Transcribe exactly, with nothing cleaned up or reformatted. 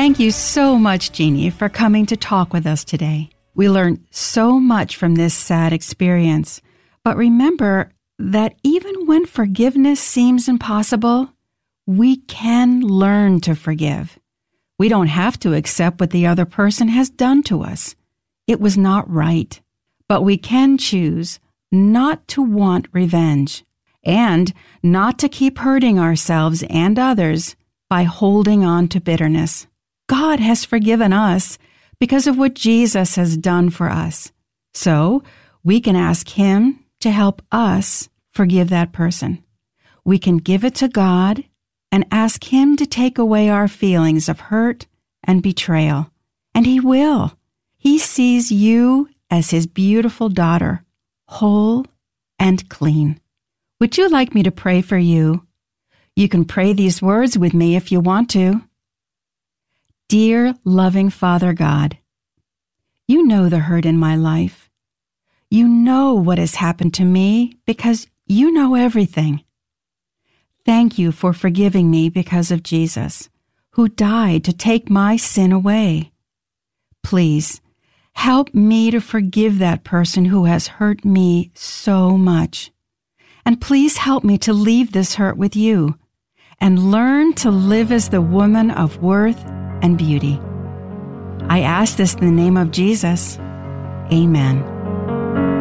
Thank you so much, Jeannie, for coming to talk with us today. We learned so much from this sad experience. But remember that even when forgiveness seems impossible, we can learn to forgive. We don't have to accept what the other person has done to us. It was not right. But we can choose not to want revenge and not to keep hurting ourselves and others by holding on to bitterness. God has forgiven us because of what Jesus has done for us. So we can ask Him to help us forgive that person. We can give it to God and ask Him to take away our feelings of hurt and betrayal. And He will. He sees you as His beautiful daughter, whole and clean. Would you like me to pray for you? You can pray these words with me if you want to. Dear loving Father God, you know the hurt in my life. You know what has happened to me because you know everything. Thank you for forgiving me because of Jesus, who died to take my sin away. Please, help me to forgive that person who has hurt me so much. And please help me to leave this hurt with you and learn to live as the woman of worth and beauty. I ask this in the name of Jesus. Amen.